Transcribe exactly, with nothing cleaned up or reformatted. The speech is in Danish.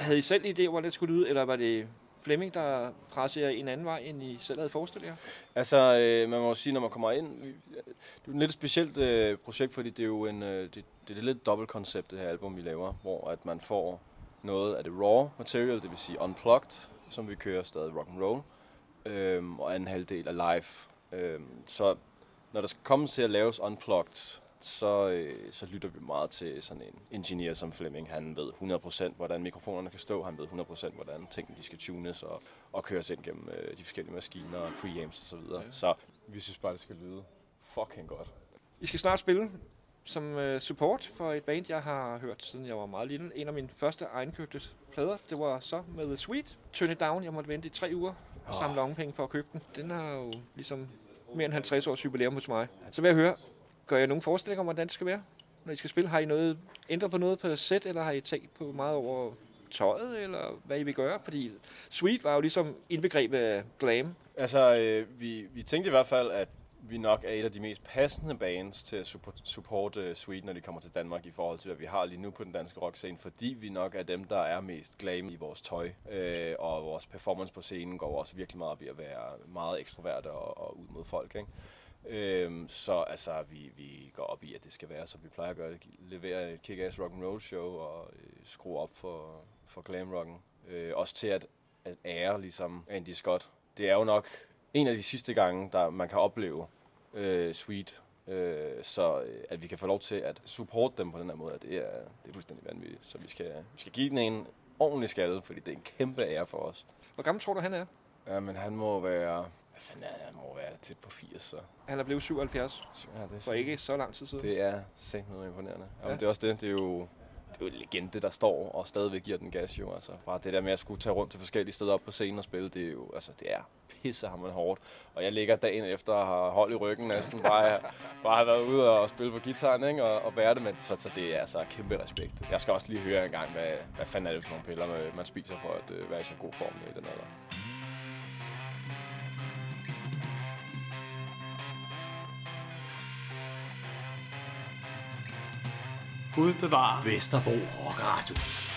Havde I selv idé, hvordan det skulle lyde, eller var det Flemming, der pressede jer en anden vej, end I selv havde forestillet jer? Altså, øh, man må jo sige, når man kommer ind, det er et lidt specielt øh, projekt, fordi det er jo en, øh, det, det er lidt dobbelt koncept, det her album, vi laver, hvor at man får noget af det raw material, det vil sige unplugged, som vi kører stadig rock and roll, øh, og anden halvdel er live. Øh, så når der skal komme til at laves unplugged, så, øh, så lytter vi meget til sådan en engineer som Flemming. Han ved hundrede procent, hvordan mikrofonerne kan stå. Han ved hundrede procent, hvordan tingene de skal tunes og, og køres ind gennem øh, de forskellige maskiner og preamps og så videre. Ja. Så vi synes bare, det skal lyde fucking godt. I skal snart spille som øh, support for et band, jeg har hørt, siden jeg var meget lille. En af mine første egenkøbte plader, det var så med The Sweet. Turn It Down. Jeg måtte vente i tre uger og oh. samle lommepenge for at købe den. Den har jo ligesom mere end halvtreds års jubilæum hos mig. Så vil jeg høre, gør jeg nogle forestillinger om, hvordan det skal være, når I skal spille? Har I noget, ændret på noget på set, eller har I tænkt på meget over tøjet, eller hvad I vil gøre? Fordi Sweet var jo ligesom indbegrebet af glam. Altså, øh, vi, vi tænkte i hvert fald, at vi nok er et af de mest passende bands til at supporte uh, Sweet, når de kommer til Danmark, i forhold til, hvad vi har lige nu på den danske rockscene, fordi vi nok er dem, der er mest glam i vores tøj, øh, og vores performance på scenen går også virkelig meget op i at være meget ekstrovert og, og ud mod folk, ikke? Øhm, så altså, vi, vi går op i, at det skal være, som vi plejer at gøre det. Levere et kick-ass rock'n'roll show og øh, skrue op for, for glam-rocken. Øh, også til at, at ære ligesom Andy Scott. Det er jo nok en af de sidste gange, der man kan opleve øh, Sweet. Øh, så øh, at vi kan få lov til at supporte dem på den her måde, det er, det er fuldstændig vanvittigt. Så vi skal, vi skal give den en ordentlig skalle, fordi det er en kæmpe ære for os. Hvor gammel tror du, han er? Ja, men han må være... Hvad fanden er det? Han må være tæt på firs, så... Han er blevet syvoghalvfjerds. Ja, det er for ikke så lang tid siden. Det er simpelthen noget imponerende. Ja. Ja. Det er også det. Det er jo, det er jo en legende, der står og stadigvæk giver den gas, jo. Altså, bare det der med at skulle tage rundt til forskellige steder op på scenen og spille, det er jo... Altså, det er pissehammerende hårdt. Og jeg ligger dagen efter og har hold i ryggen næsten. Bare, bare har været ude og spille på gitaren, ikke? Og, og bære det med. Så, så det er altså kæmpe respekt. Jeg skal også lige høre en gang, hvad, hvad fanden er det for nogle piller, man spiser for at uh, være i så god form i den alder. Gud bevarer Vesterbro Rock Radio.